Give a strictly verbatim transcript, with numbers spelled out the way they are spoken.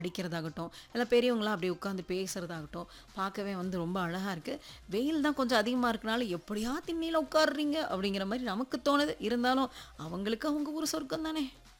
அடிக்கிறதாகட்டும், இல்ல பெரியவங்களா அப்படியே உட்காந்து பேசுறதாகட்டும், பார்க்கவே வந்து ரொம்ப அழகா இருக்கு. வெயில் தான் கொஞ்சம் அதிகமா இருக்கனால, "எப்படியா திண்ணையில உட்காருறீங்க?" அப்படிங்கிற மாரி நமக்கு தோணுது. இருந்தாலும் அவங்களுக்கு அவங்க ஊர் சொர்க்கம் தானே!